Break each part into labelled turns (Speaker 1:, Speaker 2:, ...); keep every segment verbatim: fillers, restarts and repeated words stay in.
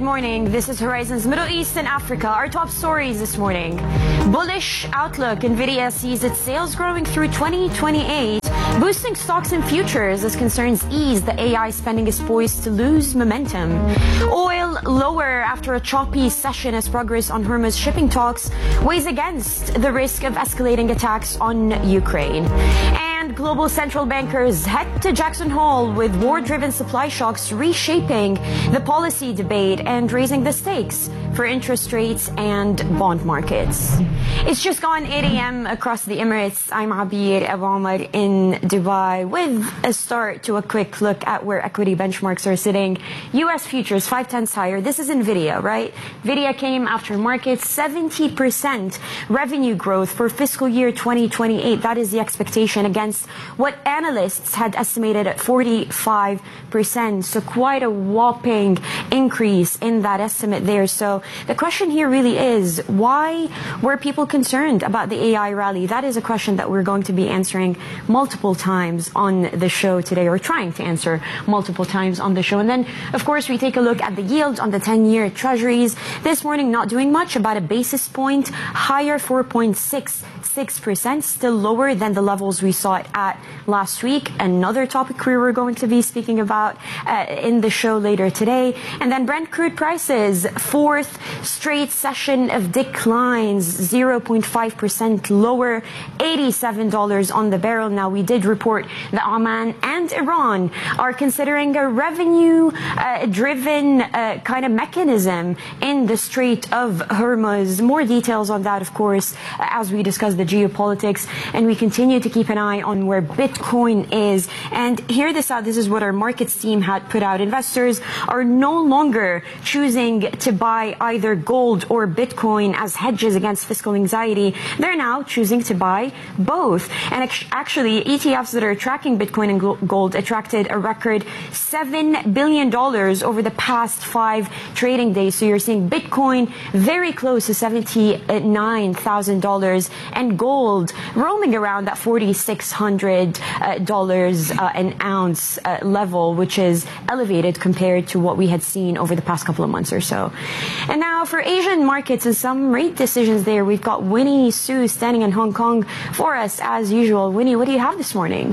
Speaker 1: morning. This is Horizons Middle East and Africa. Our top stories this morning. Bullish outlook. Nvidia sees its sales growing through twenty twenty-eight, boosting stocks and futures as concerns ease. The A I spending is poised to lose momentum. Oil lower after a choppy session as progress on Hormuz shipping talks weighs against the risk of escalating attacks on Ukraine. And global central bankers head to Jackson Hole with war-driven supply shocks reshaping the policy debate and raising the stakes for interest rates and bond markets. It's just gone eight a m across the Emirates. I'm Abir Abu Omar in Dubai with a start to a quick look at where equity benchmarks are sitting. U S futures five tenths higher. This is Nvidia, right? Nvidia came after markets seventy percent revenue growth for fiscal year twenty twenty-eight. That is the expectation against what analysts had estimated at forty-five percent. So quite a whopping increase in that estimate there. So the question here really is, why were people concerned about the A I rally? That is a question that we're going to be answering multiple times on the show today, or trying to answer multiple times on the show. And then, of course, we take a look at the yield on the ten-year treasuries. This morning, not doing much, about a basis point higher, four point six six percent, still lower than the levels we saw it at last week. Another topic we were going to be speaking about uh, in the show later today. And then Brent crude prices, fourth straight session of declines, zero point five percent lower, eighty-seven dollars on the barrel. Now, we did report that Oman and Iran are considering a revenue-driven uh, uh, kind of mechanism in the Strait of Hormuz. More details on that, of course, as we discuss the geopolitics, and we continue to keep an eye on where Bitcoin is. And hear this out, this is what our markets team had put out. Investors are no longer choosing to buy either gold or Bitcoin as hedges against fiscal anxiety. They're now choosing to buy both. And actually, E T Fs that are tracking Bitcoin and gold attracted a record seven billion dollars over the past five trading days. So you're seeing Bitcoin very close to seventy-nine thousand dollars and gold roaming around that forty-six hundred dollars uh, an ounce uh, level, which is elevated compared to what we had seen over the past couple of months or so. And now for Asian markets and some rate decisions there, we've got Winnie Su standing in Hong Kong for us as usual. Winnie, what do you have this morning?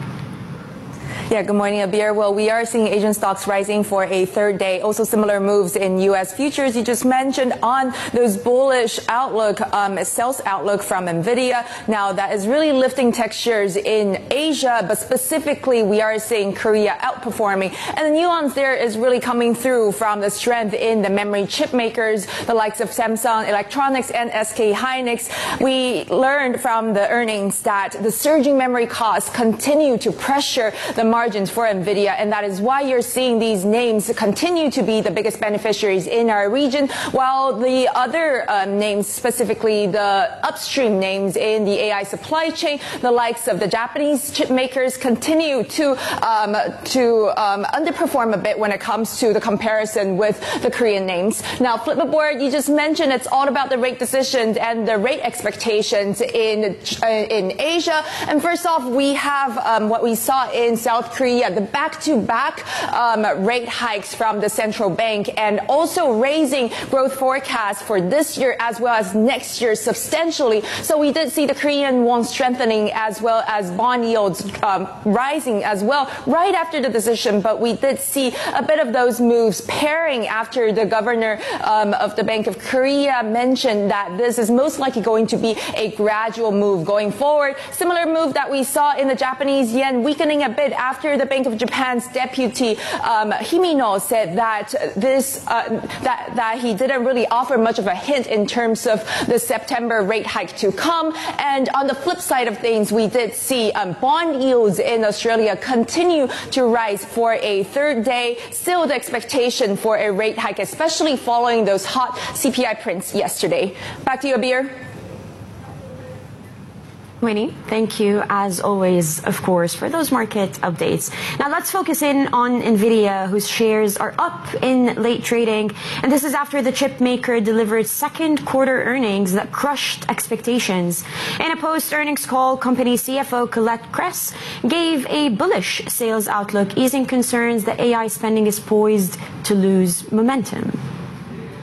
Speaker 2: Yeah, good morning, Abir. Well, we are seeing Asian stocks rising for a third day. Also similar moves in U S futures. You just mentioned on those bullish outlook, um, sales outlook from Nvidia. Now, that is really lifting textures in Asia, but specifically we are seeing Korea outperforming. And the nuance there is really coming through from the strength in the memory chip makers, the likes of Samsung Electronics and S K Hynix. We learned from the earnings that the surging memory costs continue to pressure the margins for Nvidia, and that is why you're seeing these names continue to be the biggest beneficiaries in our region, while the other um, names, specifically the upstream names in the A I supply chain, the likes of the Japanese chip makers, continue to um, to um, underperform a bit when it comes to the comparison with the Korean names. Now, flip the board, you just mentioned it's all about the rate decisions and the rate expectations in uh, in Asia. And first off, we have um, what we saw in South Korea, the back-to-back um, rate hikes from the central bank, and also raising growth forecasts for this year as well as next year substantially. So we did see the Korean won strengthening as well as bond yields um, rising as well right after the decision. But we did see a bit of those moves pairing after the governor um, of the Bank of Korea mentioned that this is most likely going to be a gradual move going forward. Similar move that we saw in the Japanese yen weakening a bit after After the Bank of Japan's deputy um, Himino said that this uh, that that he didn't really offer much of a hint in terms of the September rate hike to come. And on the flip side of things, we did see um, bond yields in Australia continue to rise for a third day. Still, the expectation for a rate hike, especially following those hot C P I prints yesterday. Back to you, Abir.
Speaker 1: Winnie, thank you as always, of course, for those market updates. Now let's focus in on Nvidia, whose shares are up in late trading. And this is after the chip maker delivered second quarter earnings that crushed expectations. In a post-earnings call, company C F O Colette Kress gave a bullish sales outlook, easing concerns that A I spending is poised to lose momentum.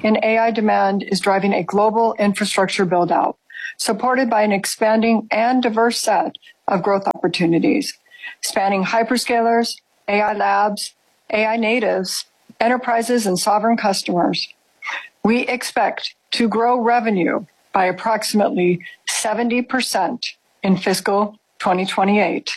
Speaker 3: in A I demand is driving a global infrastructure build-out, supported by an expanding and diverse set of growth opportunities, spanning hyperscalers, A I labs, A I natives, enterprises, and sovereign customers. We expect to grow revenue by approximately seventy percent in fiscal twenty twenty-eight.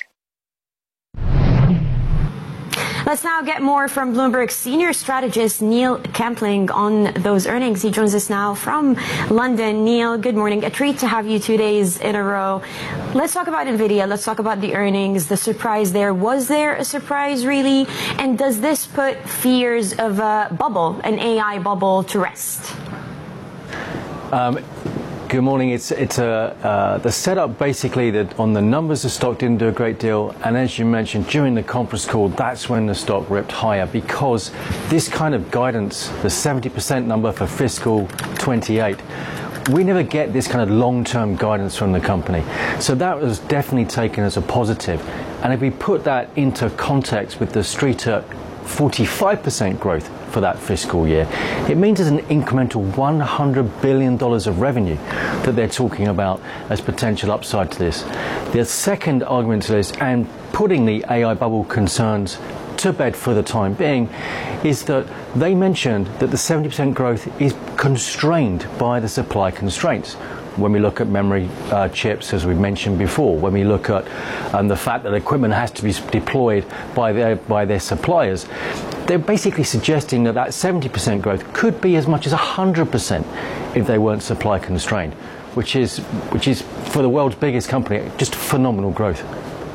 Speaker 1: Let's now get more from Bloomberg's senior strategist, Neil Campling, on those earnings. He joins us now from London. Neil, good morning. A treat to have you two days in a row. Let's talk about NVIDIA. Let's talk about the earnings, the surprise there. Was there a surprise, really? And does this put fears of a bubble, an A I bubble, to rest?
Speaker 4: Um, Good morning. It's it's a uh, uh, the setup basically that on the numbers the stock didn't do a great deal, and as you mentioned during the conference call, that's when the stock ripped higher, because this kind of guidance, the seventy percent number for fiscal twenty-eight, we never get this kind of long-term guidance from the company. So that was definitely taken as a positive. And if we put that into context with the street at forty-five percent growth for that fiscal year, it means there's an incremental one hundred billion dollars of revenue that they're talking about as potential upside to this. The second argument to this, and putting the A I bubble concerns to bed for the time being, is that they mentioned that the seventy percent growth is constrained by the supply constraints. When we look at memory uh, chips, as we mentioned before, when we look at um, the fact that equipment has to be deployed by their, by their suppliers, they're basically suggesting that that seventy percent growth could be as much as one hundred percent if they weren't supply constrained, which is, which is for the world's biggest company, just phenomenal growth.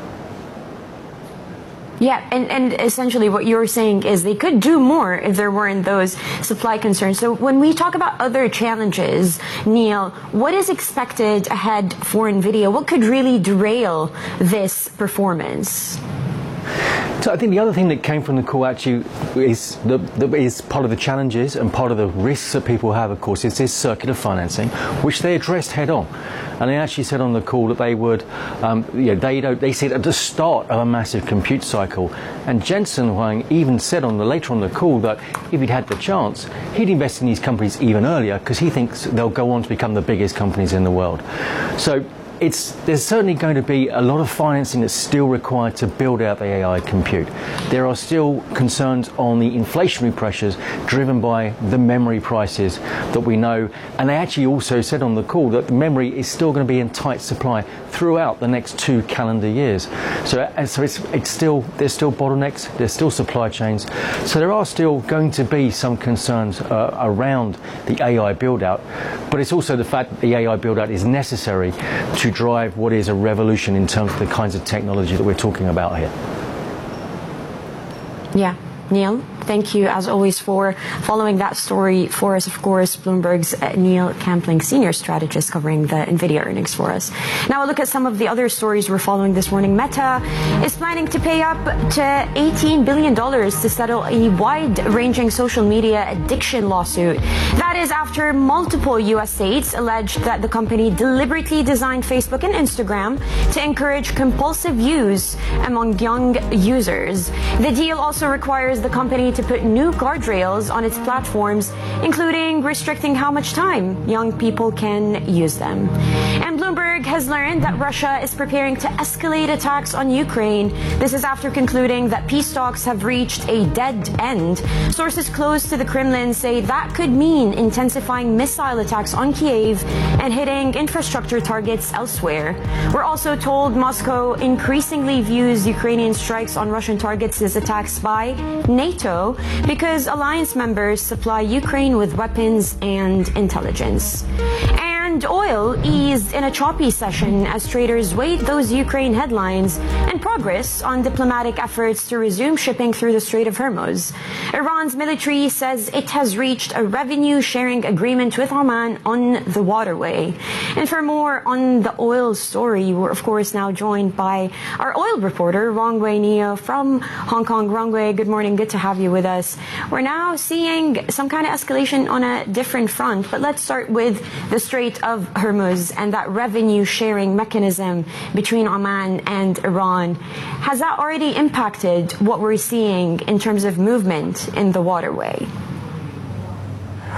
Speaker 1: Yeah, and, and essentially what you're saying is they could do more if there weren't those supply concerns. So when we talk about other challenges, Neil, what is expected ahead for NVIDIA? What could really derail this performance?
Speaker 4: So I think the other thing that came from the call actually is, the, the, is part of the challenges and part of the risks that people have, of course, is this circular financing, which they addressed head on. And they actually said on the call that they would, um, you know, they don't, they said at the start of a massive compute cycle. And Jensen Huang even said on the later on the call that if he'd had the chance, he'd invest in these companies even earlier, because he thinks they'll go on to become the biggest companies in the world. So it's, there's certainly going to be a lot of financing that's still required to build out the A I compute. There are still concerns on the inflationary pressures driven by the memory prices that we know. And they actually also said on the call that the memory is still going to be in tight supply throughout the next two calendar years. So, and so it's, it's still, there's still bottlenecks, there's still supply chains. So there are still going to be some concerns uh, around the A I build out. But it's also the fact that the A I build out is necessary to drive what is a revolution in terms of the kinds of technology that we're talking about here.
Speaker 1: Yeah. Neil, thank you as always for following that story for us. Of course, Bloomberg's uh, Neil Campling, senior strategist covering the NVIDIA earnings for us. Now a look at some of the other stories we're following this morning. Meta is planning to pay up to eighteen billion dollars to settle a wide-ranging social media addiction lawsuit. That is after multiple U S states alleged that the company deliberately designed Facebook and Instagram to encourage compulsive use among young users. The deal also requires the company to put new guardrails on its platforms, including restricting how much time young people can use them. And Bloomberg has learned that Russia is preparing to escalate attacks on Ukraine. This is after concluding that peace talks have reached a dead end. Sources close to the Kremlin say that could mean intensifying missile attacks on Kyiv and hitting infrastructure targets elsewhere. We're also told Moscow increasingly views Ukrainian strikes on Russian targets as attacks by NATO because alliance members supply Ukraine with weapons and intelligence. And oil eased in a choppy session as traders weighed those Ukraine headlines and progress on diplomatic efforts to resume shipping through the Strait of Hormuz. Iran's military says it has reached a revenue-sharing agreement with Oman on the waterway. And for more on the oil story, we're of course now joined by our oil reporter, Rongwei Neo from Hong Kong. Rongwei, good morning. Good to have you with us. We're now seeing some kind of escalation on a different front, but let's start with the Strait of Hormuz and that revenue sharing mechanism between Oman and Iran. Has that already impacted what we're seeing in terms of movement in the waterway?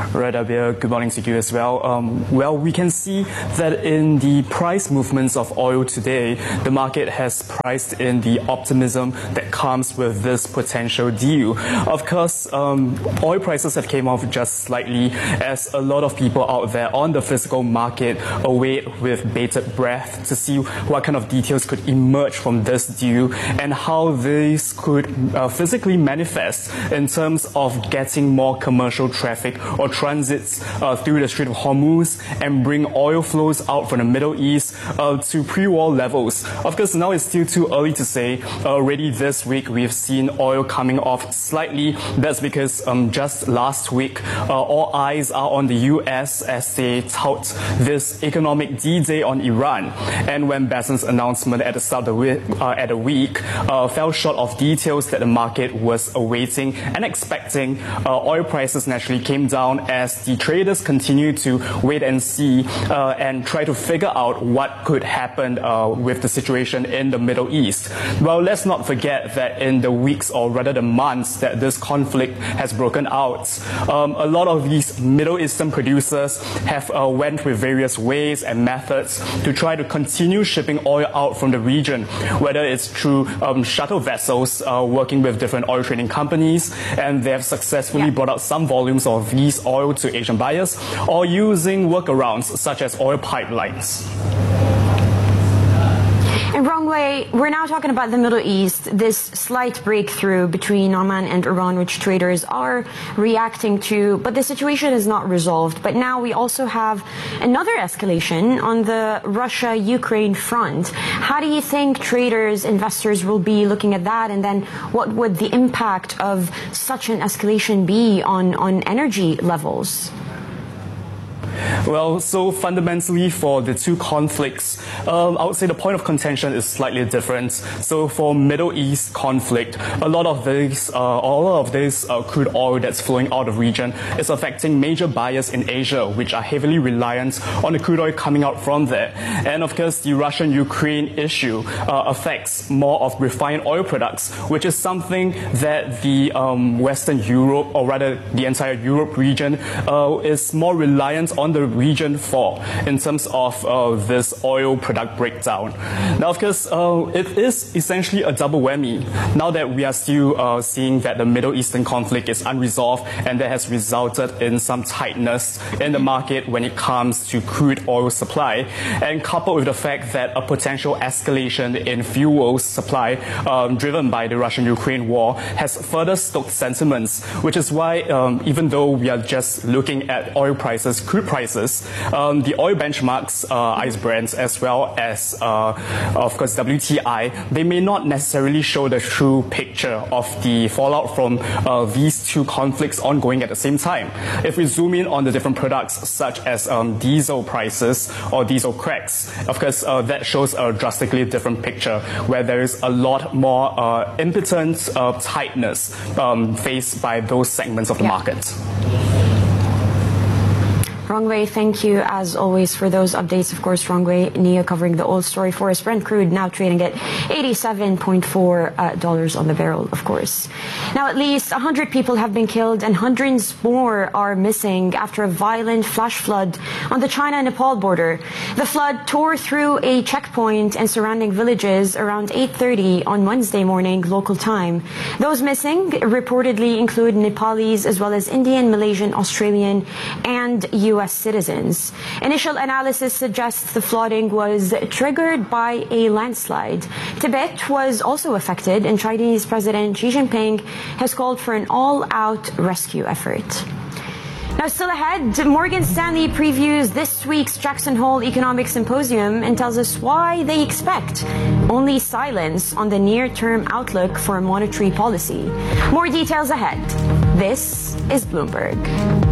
Speaker 5: Right, Abir. Good morning to you as well. Um, well, we can see that in the price movements of oil today, the market has priced in the optimism that comes with this potential deal. Of course, um, oil prices have came off just slightly as a lot of people out there on the physical market await with bated breath to see what kind of details could emerge from this deal and how this could uh, physically manifest in terms of getting more commercial traffic or transits uh, through the Strait of Hormuz and bring oil flows out from the Middle East uh, to pre-war levels. Of course, now it's still too early to say. Uh, already this week, we've seen oil coming off slightly. That's because um, just last week, uh, all eyes are on the U S as they tout this economic D-Day on Iran. And when Besant's announcement at the start of the week, uh, at the week uh, fell short of details that the market was awaiting and expecting, uh, oil prices naturally came down as the traders continue to wait and see uh, and try to figure out what could happen uh, with the situation in the Middle East. Well, let's not forget that in the weeks or rather the months that this conflict has broken out, um, a lot of these Middle Eastern producers have uh, went with various ways and methods to try to continue shipping oil out from the region, whether it's through um, shuttle vessels uh, working with different oil trading companies, and they have successfully yeah. brought out some volumes of these oil to Asian buyers, or using workarounds such as oil pipelines.
Speaker 1: And Rong Wei, we're now talking about the Middle East, this slight breakthrough between Oman and Iran, which traders are reacting to, but the situation is not resolved. But now we also have another escalation on the Russia-Ukraine front. How do you think traders, investors will be looking at that? And then what would the impact of such an escalation be on, on energy levels?
Speaker 5: Well, so fundamentally for the two conflicts, um, I would say the point of contention is slightly different. So for Middle East conflict, a lot of this, uh, all of this uh, crude oil that's flowing out of region is affecting major buyers in Asia, which are heavily reliant on the crude oil coming out from there. And of course, the Russian-Ukraine issue uh, affects more of refined oil products, which is something that the um, Western Europe, or rather the entire Europe region, uh, is more reliant on the region for in terms of uh, this oil product breakdown. Now, of course, uh, it is essentially a double whammy. Now that we are still uh, seeing that the Middle Eastern conflict is unresolved and that has resulted in some tightness in the market when it comes to crude oil supply, and coupled with the fact that a potential escalation in fuel supply um, driven by the Russian-Ukraine war has further stoked sentiments, which is why um, even though we are just looking at oil prices, crude prices, um, the oil benchmarks, uh, ICE Brent, as well as, uh, of course, W T I, they may not necessarily show the true picture of the fallout from uh, these two conflicts ongoing at the same time. If we zoom in on the different products, such as um, diesel prices or diesel cracks, of course, uh, that shows a drastically different picture, where there is a lot more uh, impotent uh, tightness um, faced by those segments of the yeah. market.
Speaker 1: Rong Wei, thank you as always for those updates. Of course, Rong Wei, Nia covering the oil story for us. Brent crude now trading at eighty-seven point four dollars on the barrel, of course. Now, at least one hundred people have been killed and hundreds more are missing after a violent flash flood on the China-Nepal border. The flood tore through a checkpoint and surrounding villages around eight thirty on Wednesday morning local time. Those missing reportedly include Nepalese as well as Indian, Malaysian, Australian, and U S citizens. Initial analysis suggests the flooding was triggered by a landslide. Tibet was also affected, and Chinese President Xi Jinping has called for an all-out rescue effort. Now, still ahead, Morgan Stanley previews this week's Jackson Hole Economic Symposium and tells us why they expect only silence on the near-term outlook for monetary policy. More details ahead. This is Bloomberg.